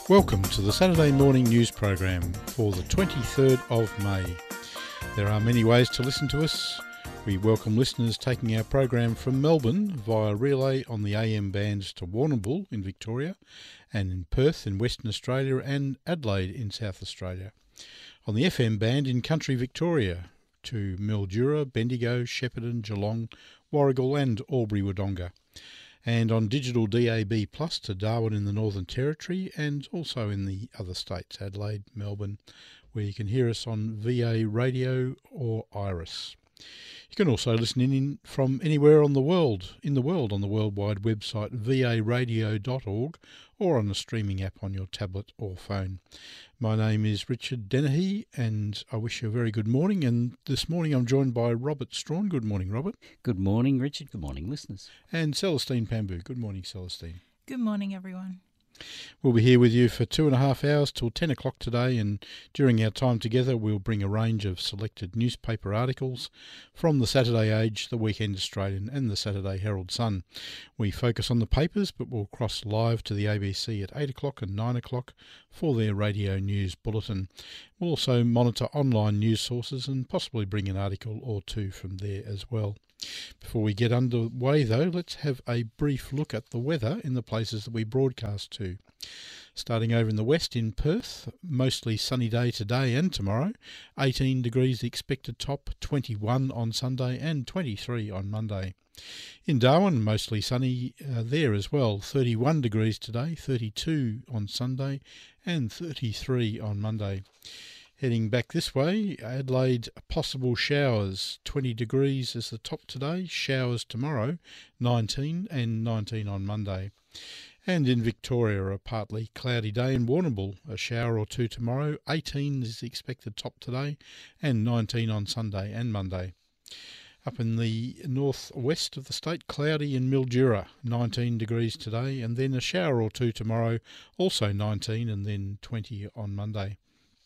Welcome to the Saturday morning news program for the 23rd of May. There are many ways to listen to us. We welcome listeners taking our program from Melbourne via relay on the AM bands to Warrnambool in Victoria, and in Perth in Western Australia and Adelaide in South Australia. On the FM band in country Victoria to Mildura, Bendigo, Shepparton, Geelong, Warragul and Albury-Wodonga. And on digital DAB Plus to Darwin in the Northern Territory and also in the other states, Adelaide, Melbourne, where you can hear us on VA Radio or Iris. You can also listen in from anywhere in the world on the worldwide website varadio.org or on a streaming app on your tablet or phone. My name is Richard Dennehy and I wish you a very good morning. And this morning I'm joined by Robert Strawn. Good morning, Robert. Good morning, Richard. Good morning, listeners. And Celestine Pambu. Good morning, Celestine. Good morning, everyone. We'll be here with you for 2.5 hours till 10 o'clock today, and during our time together we'll bring a range of selected newspaper articles from the Saturday Age, the Weekend Australian and the Saturday Herald Sun. We focus on the papers, but we'll cross live to the ABC at 8 o'clock and 9 o'clock for their radio news bulletin. We'll also monitor online news sources and possibly bring an article or two from there as well. Before we get underway though, let's have a brief look at the weather in the places that we broadcast to. Starting over in the west in Perth, mostly sunny day today and tomorrow, 18 degrees the expected top, 21 on Sunday and 23 on Monday. In Darwin, mostly sunny there as well, 31 degrees today, 32 on Sunday and 33 on Monday. Heading back this way, Adelaide, possible showers, 20 degrees is the top today, showers tomorrow, 19 and 19 on Monday. And in Victoria, a partly cloudy day in Warrnambool, a shower or two tomorrow, 18 is the expected top today and 19 on Sunday and Monday. Up in the northwest of the state, cloudy in Mildura, 19 degrees today and then a shower or two tomorrow, also 19 and then 20 on Monday.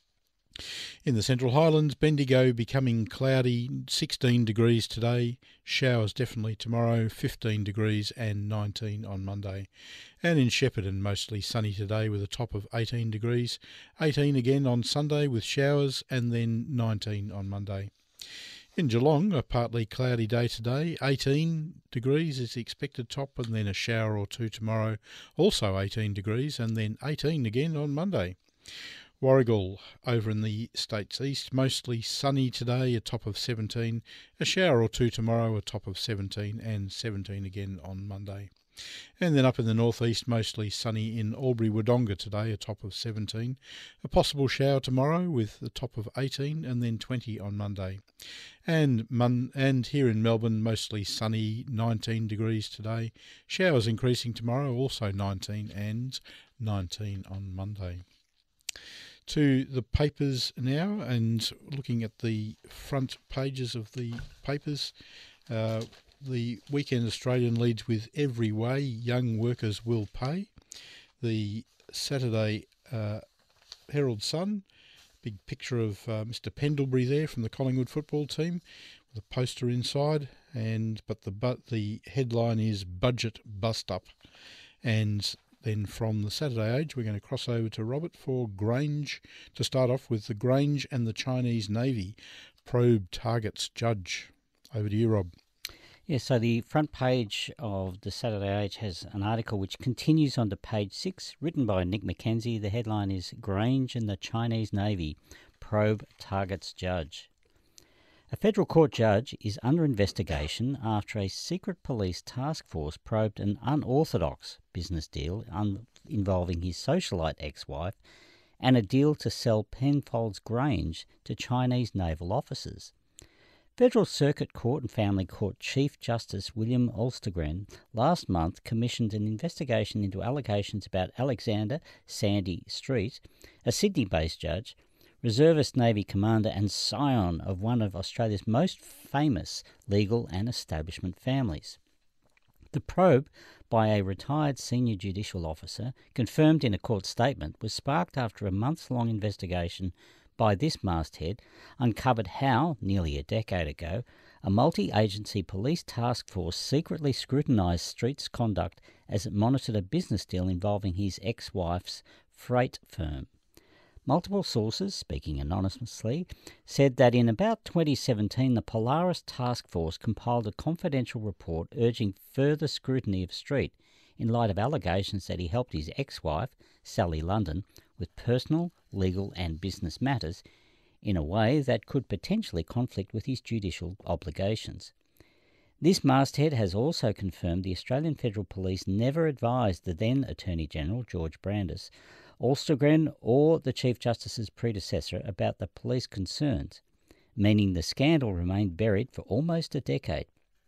In the Central Highlands, Bendigo becoming cloudy, 16 degrees today, showers definitely tomorrow, 15 degrees and 19 on Monday. And in Shepparton, mostly sunny today with a top of 18 degrees, 18 again on Sunday with showers and then 19 on Monday. In Geelong, a partly cloudy day today, 18 degrees is the expected top and then a shower or two tomorrow, also 18 degrees and then 18 again on Monday. Warragul, over in the states east, mostly sunny today, a top of 17, a shower or two tomorrow, a top of 17 and 17 again on Monday. And then up in the northeast, mostly sunny in Albury-Wodonga today, a top of 17, a possible shower tomorrow with a top of 18 and then 20 on Monday. And here in Melbourne, mostly sunny, 19 degrees today, showers increasing tomorrow, also 19 and 19 on Monday. To the papers now, and looking at the front pages of the papers, the Weekend Australian leads with "Every way young workers will pay." The Saturday Herald Sun, big picture of Mr Pendlebury there from the Collingwood football team with a poster inside, but the headline is "Budget Bust Up." And then from the Saturday Age, we're going to cross over to Robert for Grange, to start off with the Grange and the Chinese Navy probe targets judge. Over to you, Rob. Yeah, so the front page of the Saturday Age has an article which continues on to page 6, written by Nick McKenzie. The headline is Grange and the Chinese Navy probe targets judge. A federal court judge is under investigation after a secret police task force probed an unorthodox business deal involving his socialite ex-wife and a deal to sell Penfolds Grange to Chinese naval officers. Federal Circuit Court and Family Court Chief Justice William Olstergren last month commissioned an investigation into allegations about Alexander Sandy Street, a Sydney-based judge, reservist Navy commander and scion of one of Australia's most famous legal and establishment families. The probe by a retired senior judicial officer, confirmed in a court statement, was sparked after a months-long investigation by this masthead uncovered how, nearly a decade ago, a multi-agency police task force secretly scrutinised Street's conduct as it monitored a business deal involving his ex-wife's freight firm. Multiple sources, speaking anonymously, said that in about 2017 the Polaris Task Force compiled a confidential report urging further scrutiny of Street in light of allegations that he helped his ex-wife, Sally London, with personal, legal and business matters in a way that could potentially conflict with his judicial obligations. This masthead has also confirmed the Australian Federal Police never advised the then Attorney-General, George Brandis, Alstergren or the Chief Justice's predecessor about the police concerns, meaning the scandal remained buried for almost a decade.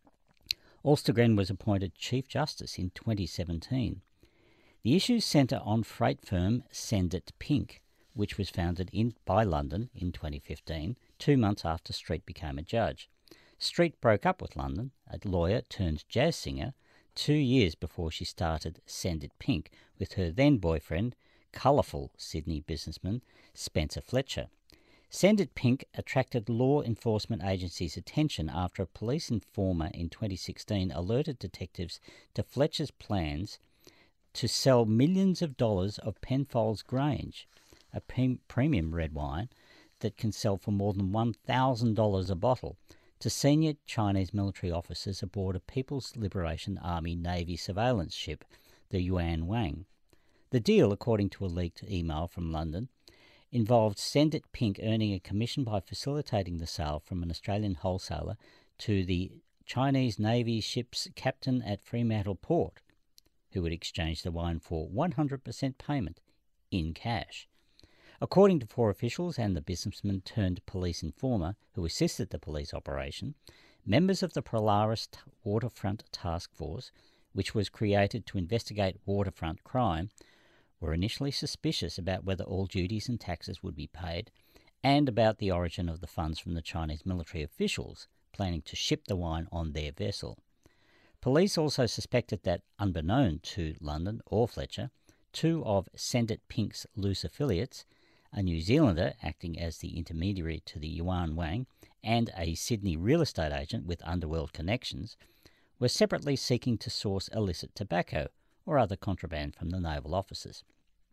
Alstergren was appointed Chief Justice in 2017. The issues centre on freight firm Sendit Pink, which was founded by London in 2015, 2 months after Street became a judge. Street broke up with London, a lawyer turned jazz singer, 2 years before she started Sendit Pink with her then boyfriend, colourful Sydney businessman Spencer Fletcher. Sendit Pink attracted law enforcement agencies' attention after a police informer in 2016 alerted detectives to Fletcher's plans to sell millions of dollars of Penfolds Grange, a premium red wine that can sell for more than $1,000 a bottle, to senior Chinese military officers aboard a People's Liberation Army Navy surveillance ship, the Yuan Wang. The deal, according to a leaked email from London, involved Sendit Pink earning a commission by facilitating the sale from an Australian wholesaler to the Chinese Navy ship's captain at Fremantle Port, who would exchange the wine for 100% payment in cash. According to 4 officials and the businessman turned police informer who assisted the police operation, members of the Polaris Waterfront Task Force, which was created to investigate waterfront crime, were initially suspicious about whether all duties and taxes would be paid and about the origin of the funds from the Chinese military officials planning to ship the wine on their vessel. Police also suspected that, unbeknown to London or Fletcher, 2 of Sendit Pink's loose affiliates, a New Zealander acting as the intermediary to the Yuan Wang and a Sydney real estate agent with underworld connections, were separately seeking to source illicit tobacco or other contraband from the naval officers.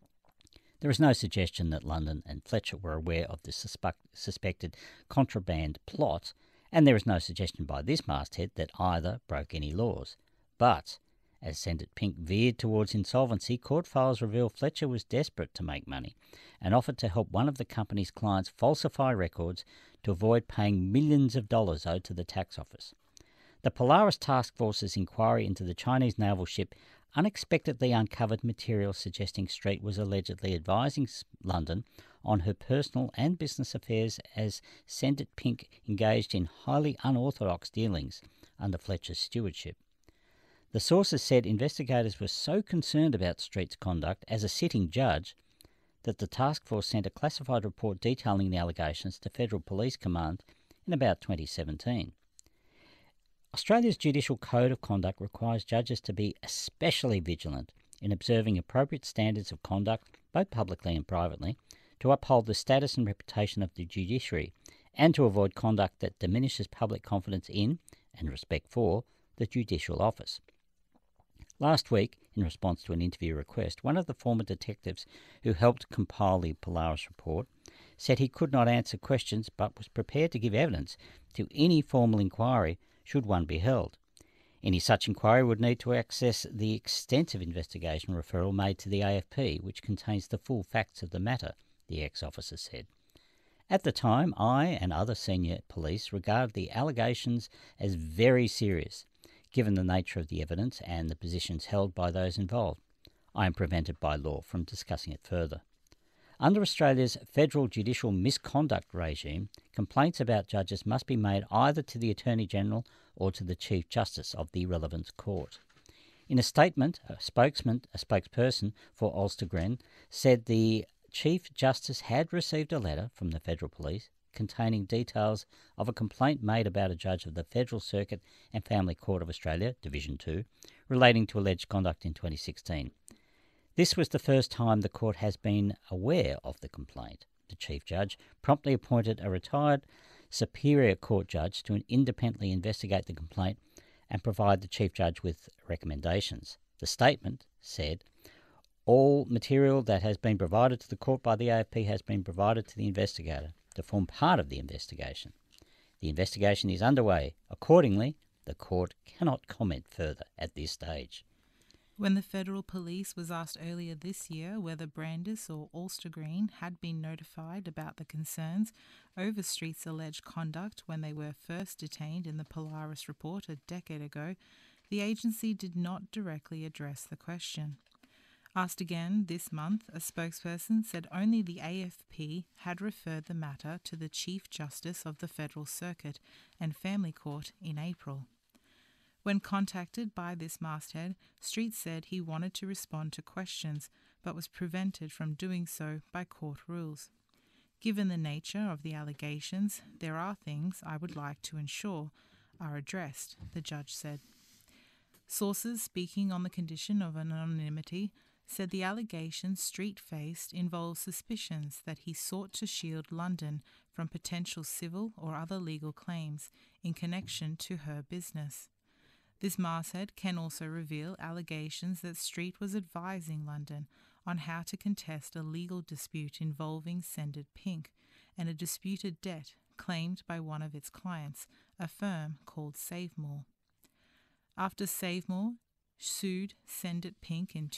There is no suggestion that London and Fletcher were aware of the suspected contraband plot, and there is no suggestion by this masthead that either broke any laws. But, as Sendit Pink veered towards insolvency, court files reveal Fletcher was desperate to make money and offered to help one of the company's clients falsify records to avoid paying millions of dollars owed to the tax office. The Polaris Task Force's inquiry into the Chinese naval ship unexpectedly uncovered material suggesting Street was allegedly advising London on her personal and business affairs as Sendit Pink engaged in highly unorthodox dealings under Fletcher's stewardship. The sources said investigators were so concerned about Street's conduct as a sitting judge that the task force sent a classified report detailing the allegations to Federal Police Command in about 2017. Australia's Judicial Code of Conduct requires judges to be especially vigilant in observing appropriate standards of conduct, both publicly and privately, to uphold the status and reputation of the judiciary, and to avoid conduct that diminishes public confidence in, and respect for, the judicial office. Last week, in response to an interview request, one of the former detectives who helped compile the Polaris report said he could not answer questions but was prepared to give evidence to any formal inquiry should one be held. Any such inquiry would need to access the extensive investigation referral made to the AFP, which contains the full facts of the matter, the ex-officer said. At the time, I and other senior police regarded the allegations as very serious, given the nature of the evidence and the positions held by those involved. I am prevented by law from discussing it further. Under Australia's federal judicial misconduct regime, complaints about judges must be made either to the Attorney-General or to the Chief Justice of the relevant court. In a statement, a spokesperson for Alstergren said the Chief Justice had received a letter from the Federal Police containing details of a complaint made about a judge of the Federal Circuit and Family Court of Australia, Division 2, relating to alleged conduct in 2016. This was the first time the court has been aware of the complaint. The Chief Judge promptly appointed a retired Superior Court judge to independently investigate the complaint and provide the Chief Judge with recommendations. The statement said, All material that has been provided to the court by the AFP has been provided to the investigator to form part of the investigation. The investigation is underway. Accordingly, the court cannot comment further at this stage. When the Federal Police was asked earlier this year whether Brandis or Ulster Green had been notified about the concerns over Street's alleged conduct when they were first detained in the Polaris report a decade ago, the agency did not directly address the question. Asked again this month, a spokesperson said only the AFP had referred the matter to the Chief Justice of the Federal Circuit and Family Court in April. When contacted by this masthead, Street said he wanted to respond to questions, but was prevented from doing so by court rules. Given the nature of the allegations, there are things I would like to ensure are addressed, the judge said. Sources speaking on the condition of anonymity said the allegations Street faced involved suspicions that he sought to shield London from potential civil or other legal claims in connection to her business. This masthead can also reveal allegations that Street was advising London on how to contest a legal dispute involving Sended Pink and a disputed debt claimed by one of its clients, a firm called SaveMore. After SaveMore sued Sended Pink in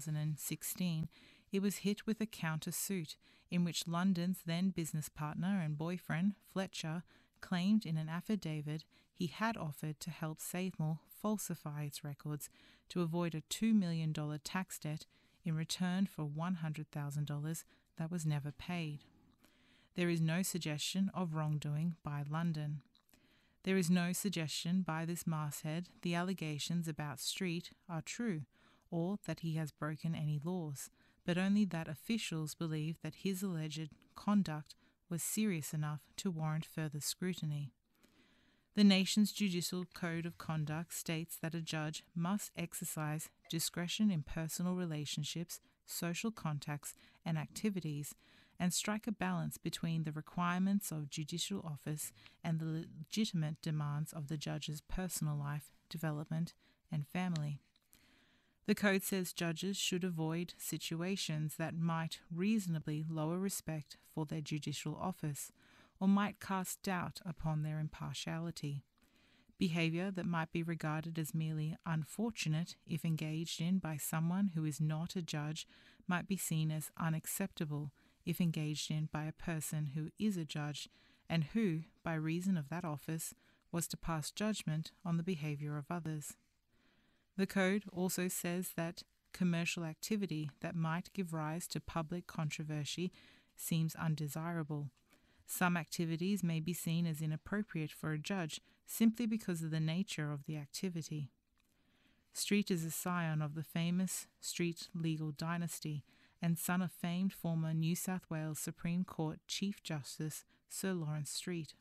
2016, it was hit with a counter-suit in which London's then business partner and boyfriend, Fletcher, claimed in an affidavit he had offered to help SaveMore falsify its records to avoid a $2 million tax debt in return for $100,000 that was never paid. There is no suggestion of wrongdoing by London. There is no suggestion by this masthead the allegations about Street are true or that he has broken any laws, but only that officials believe that his alleged conduct was serious enough to warrant further scrutiny. The nation's judicial code of conduct states that a judge must exercise discretion in personal relationships, social contacts, and activities, and strike a balance between the requirements of judicial office and the legitimate demands of the judge's personal life, development, and family. The code says judges should avoid situations that might reasonably lower respect for their judicial office or might cast doubt upon their impartiality. Behaviour that might be regarded as merely unfortunate if engaged in by someone who is not a judge might be seen as unacceptable if engaged in by a person who is a judge and who, by reason of that office, was to pass judgment on the behaviour of others. The code also says that commercial activity that might give rise to public controversy seems undesirable. Some activities may be seen as inappropriate for a judge simply because of the nature of the activity. Street is a scion of the famous Street legal dynasty and son of famed former New South Wales Supreme Court Chief Justice Sir Lawrence Street.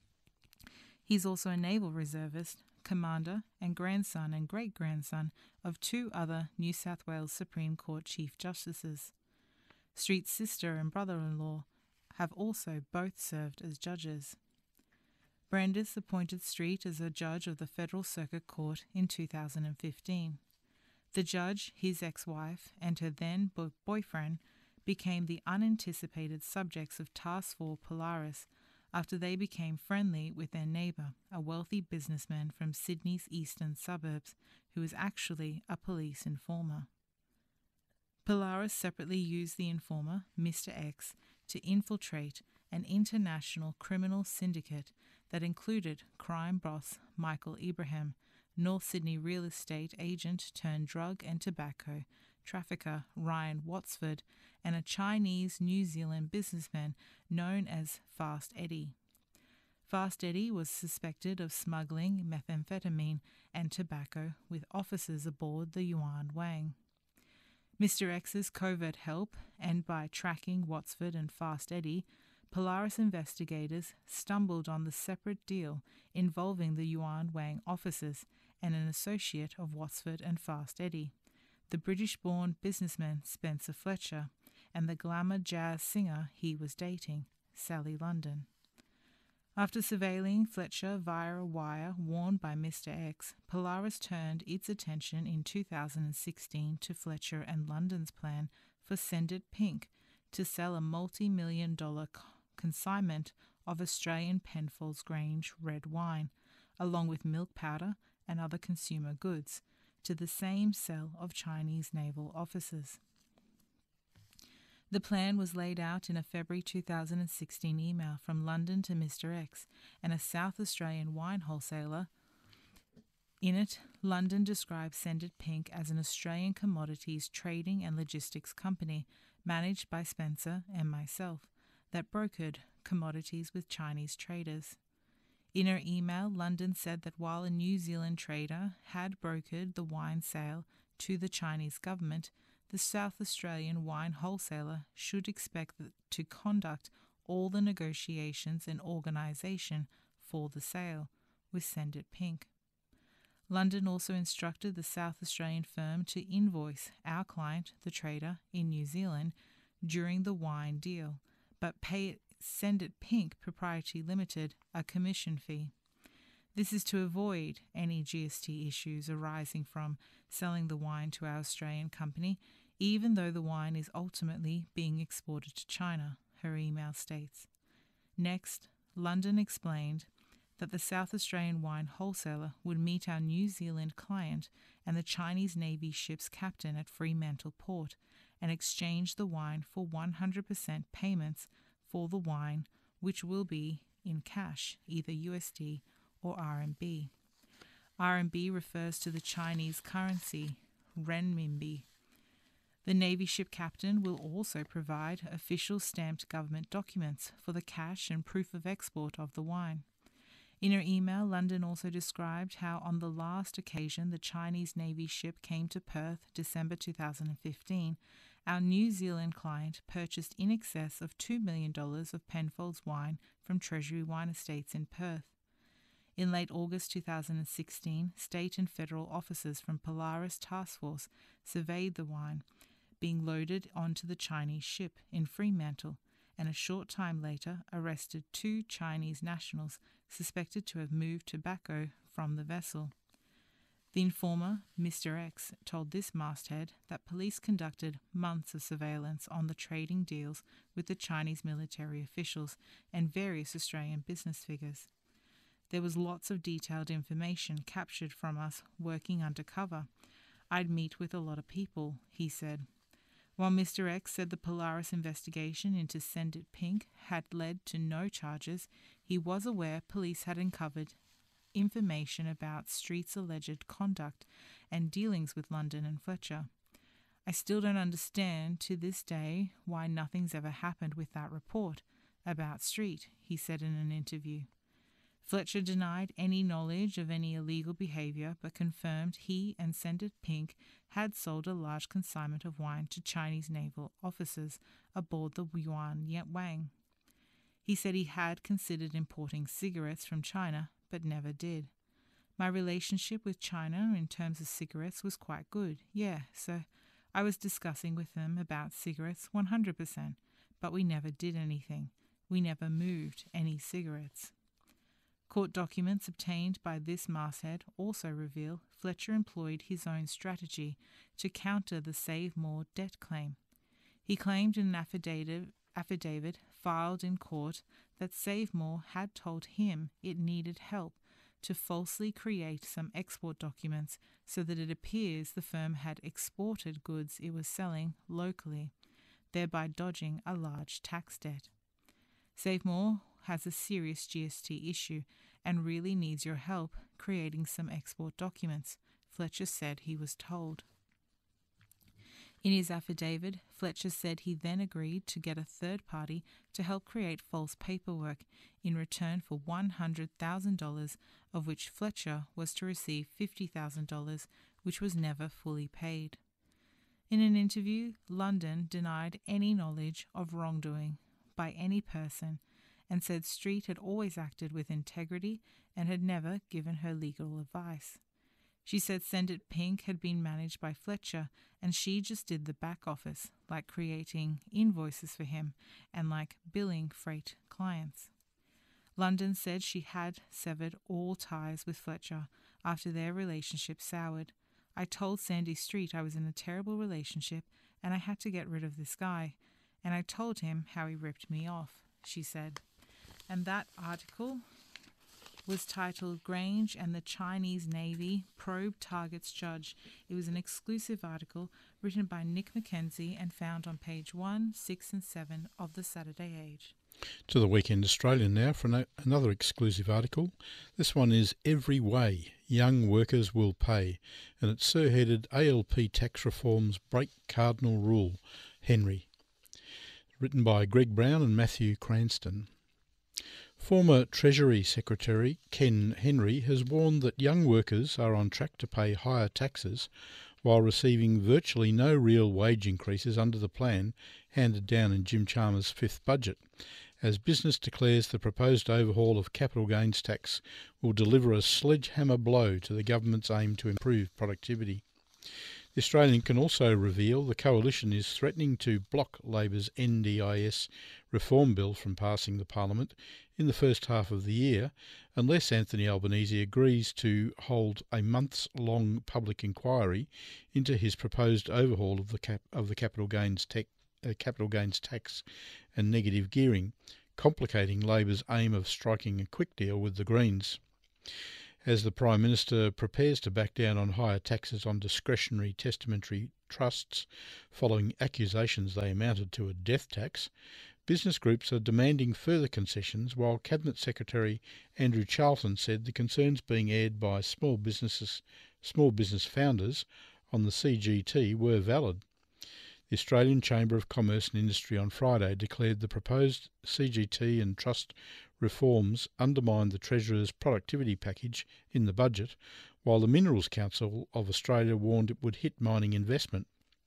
He is also a naval reservist, commander, and grandson and great-grandson of two other New South Wales Supreme Court Chief Justices. Street's sister and brother-in-law have also both served as judges. Brandis appointed Street as a judge of the Federal Circuit Court in 2015. The judge, his ex-wife, and her then boyfriend became the unanticipated subjects of Task Force Polaris after they became friendly with their neighbour, a wealthy businessman from Sydney's eastern suburbs, who was actually a police informer. Polaris separately used the informer, Mr. X, to infiltrate an international criminal syndicate that included crime boss Michael Ibrahim, North Sydney real estate agent turned drug and tobacco trafficker Ryan Watsford, and a Chinese-New Zealand businessman known as Fast Eddie. Fast Eddie was suspected of smuggling methamphetamine and tobacco with officers aboard the Yuan Wang. Mr. X's covert help, and by tracking Watsford and Fast Eddie, Polaris investigators stumbled on the separate deal involving the Yuan Wang officers and an associate of Watsford and Fast Eddie, the British-born businessman Spencer Fletcher, and the glamour jazz singer he was dating, Sally London. After surveilling Fletcher via a wire warned by Mr. X, Polaris turned its attention in 2016 to Fletcher and London's plan for Send It Pink to sell a multi-million-dollar consignment of Australian Penfolds Grange red wine, along with milk powder and other consumer goods, to the same cell of Chinese naval officers. The plan was laid out in a February 2016 email from London to Mr. X and a South Australian wine wholesaler. In it, London described Send It Pink as an Australian commodities trading and logistics company managed by Spencer and myself that brokered commodities with Chinese traders. In her email, London said that while a New Zealand trader had brokered the wine sale to the Chinese government, the South Australian wine wholesaler should expect to conduct all the negotiations and organisation for the sale with Send It Pink. London also instructed the South Australian firm to invoice our client, the trader, in New Zealand during the wine deal, but pay Send It Pink Proprietary Limited a commission fee. This is to avoid any GST issues arising from selling the wine to our Australian company, even though the wine is ultimately being exported to China, her email states. Next, London explained that the South Australian wine wholesaler would meet our New Zealand client and the Chinese Navy ship's captain at Fremantle Port and exchange the wine for 100% payments for the wine, which will be in cash, either USD or RMB. RMB refers to the Chinese currency, renminbi. The Navy ship captain will also provide official stamped government documents for the cash and proof of export of the wine. In her email, London also described how on the last occasion the Chinese Navy ship came to Perth, December 2015, our New Zealand client purchased in excess of $2 million of Penfolds wine from Treasury Wine Estates in Perth. In late August 2016, state and federal officers from Polaris Task Force surveyed the wine being loaded onto the Chinese ship in Fremantle, and a short time later arrested 2 Chinese nationals suspected to have moved tobacco from the vessel. The informer, Mr. X, told this masthead that police conducted months of surveillance on the trading deals with the Chinese military officials and various Australian business figures. There was lots of detailed information captured from us working undercover. I'd meet with a lot of people, he said. While Mr. X said the Polaris investigation into Send It Pink had led to no charges, he was aware police had uncovered information about Street's alleged conduct and dealings with London and Fletcher. I still don't understand to this day why nothing's ever happened with that report about Street, he said in an interview. Fletcher denied any knowledge of any illegal behaviour, but confirmed he and Send It Pink had sold a large consignment of wine to Chinese naval officers aboard the Yuan Wang. He said he had considered importing cigarettes from China, but never did. My relationship with China in terms of cigarettes was quite good, so I was discussing with them about cigarettes 100%, but we never did anything. We never moved any cigarettes. Court documents obtained by this masthead also reveal Fletcher employed his own strategy to counter the Save More debt claim. He claimed in an affidavit filed in court that Save More had told him it needed help to falsely create some export documents so that it appears the firm had exported goods it was selling locally, thereby dodging a large tax debt. Save More has a serious GST issue and really needs your help creating some export documents, Fletcher said he was told. In his affidavit, Fletcher said he then agreed to get a third party to help create false paperwork in return for $100,000, of which Fletcher was to receive $50,000, which was never fully paid. In an interview, London denied any knowledge of wrongdoing by any person and said Street had always acted with integrity and had never given her legal advice. She said Send It Pink had been managed by Fletcher and she just did the back office, like creating invoices for him and like billing freight clients. London said she had severed all ties with Fletcher after their relationship soured. I told Sandy Street I was in a terrible relationship and I had to get rid of this guy. And I told him how he ripped me off, she said. And that article was titled Grange and the Chinese Navy Probe Targets Judge. It was an exclusive article written by Nick Mackenzie and found on page 1, 6 and 7 of the Saturday Age. To the Weekend Australian now for another exclusive article. This one is Every Way, Young Workers Will Pay, and it's spearheaded ALP Tax Reform's Break Cardinal Rule, Henry. Written by Greg Brown and Matthew Cranston. Former Treasury Secretary Ken Henry has warned that young workers are on track to pay higher taxes while receiving virtually no real wage increases under the plan handed down in Jim Chalmers' fifth budget, as business declares the proposed overhaul of capital gains tax will deliver a sledgehammer blow to the government's aim to improve productivity. The Australian can also reveal the coalition is threatening to block Labor's NDIS reform bill from passing the Parliament in the first half of the year unless Anthony Albanese agrees to hold a months-long public inquiry into his proposed overhaul of the capital gains tax and negative gearing, complicating Labor's aim of striking a quick deal with the Greens. As the Prime Minister prepares to back down on higher taxes on discretionary testamentary trusts following accusations they amounted to a death tax, business groups are demanding further concessions, while Cabinet Secretary Andrew Charlton said the concerns being aired by small business founders on the CGT were valid. The Australian Chamber of Commerce and Industry on Friday declared the proposed CGT and trust reforms undermined the Treasurer's productivity package in the budget, while the Minerals Council of Australia warned it would hit mining investment.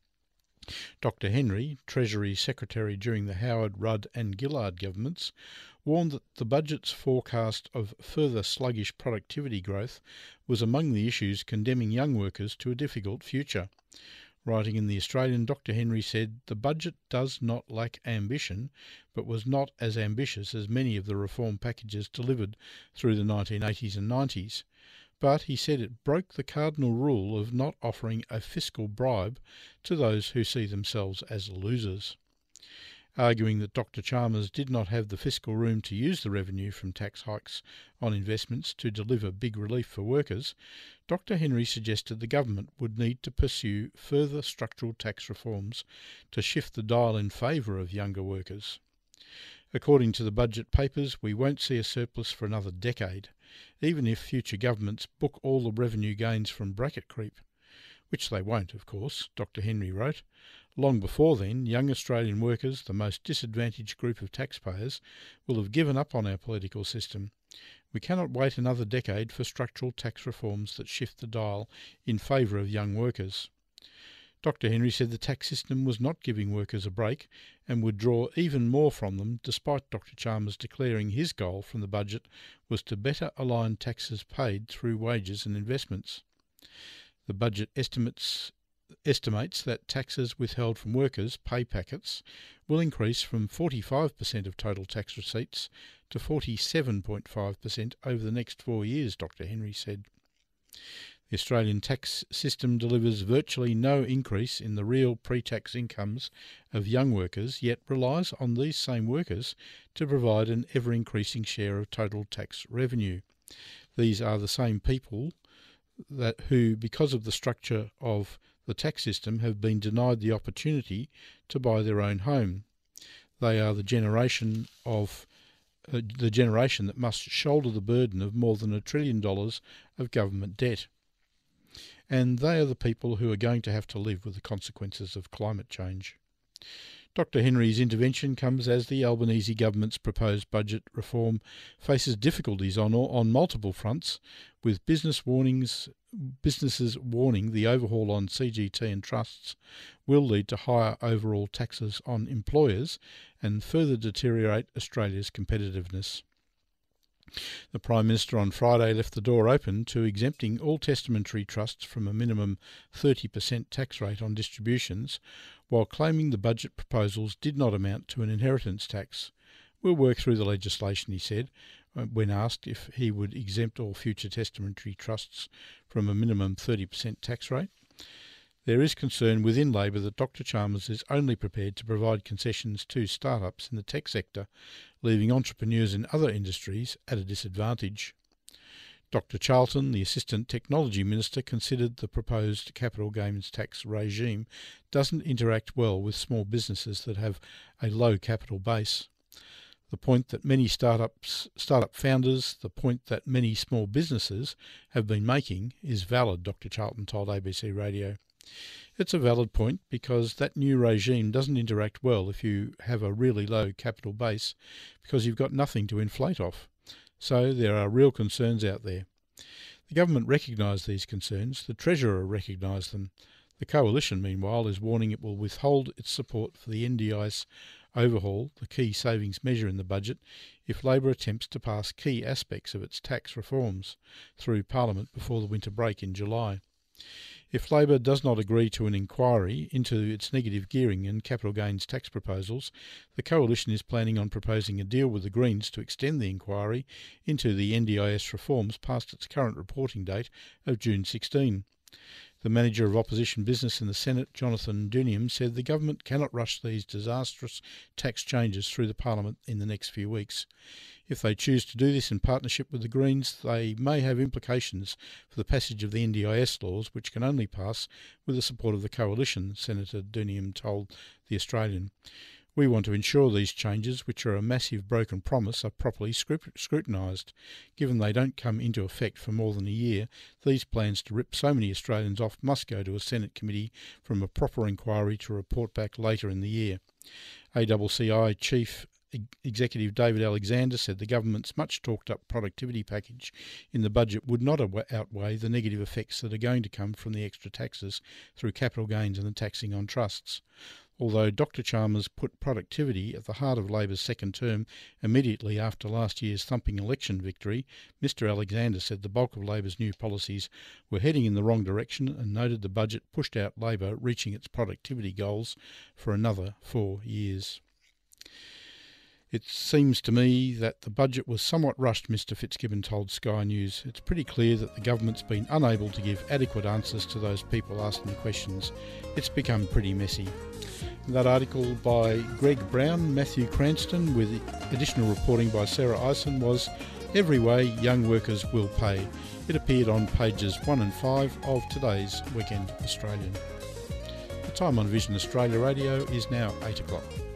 Dr Henry, Treasury Secretary during the Howard, Rudd and Gillard governments, warned that the budget's forecast of further sluggish productivity growth was among the issues condemning young workers to a difficult future. Writing in The Australian, Dr Henry said, "The budget does not lack ambition, but was not as ambitious as many of the reform packages delivered through the 1980s and 90s. But," he said, "it broke the cardinal rule of not offering a fiscal bribe to those who see themselves as losers." Arguing that Dr Chalmers did not have the fiscal room to use the revenue from tax hikes on investments to deliver big relief for workers, Dr Henry suggested the government would need to pursue further structural tax reforms to shift the dial in favour of younger workers. According to the budget papers, we won't see a surplus for another decade, even if future governments book all the revenue gains from bracket creep. Which they won't, of course, Dr Henry wrote. Long before then, young Australian workers, the most disadvantaged group of taxpayers, will have given up on our political system. We cannot wait another decade for structural tax reforms that shift the dial in favour of young workers. Dr Henry said the tax system was not giving workers a break and would draw even more from them, despite Dr Chalmers declaring his goal from the budget was to better align taxes paid through wages and investments. The budget estimates that taxes withheld from workers' pay packets will increase from 45% of total tax receipts to 47.5% over the next 4 years, Dr Henry said. The Australian tax system delivers virtually no increase in the real pre-tax incomes of young workers, yet relies on these same workers to provide an ever-increasing share of total tax revenue. These are the same people who, because of the structure of the tax system, have been denied the opportunity to buy their own home. They are the generation that must shoulder the burden of more than $1 trillion of government debt. And they are the people who are going to have to live with the consequences of climate change. Dr Henry's intervention comes as the Albanese government's proposed budget reform faces difficulties on multiple fronts, with businesses warning the overhaul on CGT and trusts will lead to higher overall taxes on employers and further deteriorate Australia's competitiveness. The Prime Minister on Friday left the door open to exempting all testamentary trusts from a minimum 30% tax rate on distributions, while claiming the budget proposals did not amount to an inheritance tax. "We'll work through the legislation," he said. when asked if he would exempt all future testamentary trusts from a minimum 30% tax rate. There is concern within Labor that Dr Chalmers is only prepared to provide concessions to startups in the tech sector, leaving entrepreneurs in other industries at a disadvantage. Dr Charlton, the Assistant Technology Minister, considered the proposed capital gains tax regime doesn't interact well with small businesses that have a low capital base. The point that many startup founders, the point that many small businesses have been making is valid, Dr Charlton told ABC Radio. It's a valid point because that new regime doesn't interact well if you have a really low capital base because you've got nothing to inflate off. So there are real concerns out there. The government recognised these concerns. The Treasurer recognised them. The Coalition, meanwhile, is warning it will withhold its support for the NDIS overhaul, the key savings measure in the budget, if Labor attempts to pass key aspects of its tax reforms through Parliament before the winter break in July. If Labor does not agree to an inquiry into its negative gearing and capital gains tax proposals, the Coalition is planning on proposing a deal with the Greens to extend the inquiry into the NDIS reforms past its current reporting date of June 16. The Manager of Opposition Business in the Senate, Jonathan Duniam, said the government cannot rush these disastrous tax changes through the Parliament in the next few weeks. If they choose to do this in partnership with the Greens, they may have implications for the passage of the NDIS laws, which can only pass with the support of the Coalition, Senator Duniam told The Australian. We want to ensure these changes, which are a massive broken promise, are properly scrutinised. Given they don't come into effect for more than a year, these plans to rip so many Australians off must go to a Senate committee from a proper inquiry to report back later in the year. ACCI Chief Executive David Alexander said the government's much talked up productivity package in the budget would not outweigh the negative effects that are going to come from the extra taxes through capital gains and the taxing on trusts. Although Dr Chalmers put productivity at the heart of Labor's second term immediately after last year's thumping election victory, Mr Alexander said the bulk of Labor's new policies were heading in the wrong direction and noted the budget pushed out Labor reaching its productivity goals for another 4 years. It seems to me that the budget was somewhat rushed, Mr Fitzgibbon told Sky News. It's pretty clear that the government's been unable to give adequate answers to those people asking the questions. It's become pretty messy. That article by Greg Brown, Matthew Cranston, with additional reporting by Sarah Eisen, was Every Way Young Workers Will Pay. It appeared on pages 1 and 5 of today's Weekend Australian. The time on Vision Australia Radio is now 8 o'clock.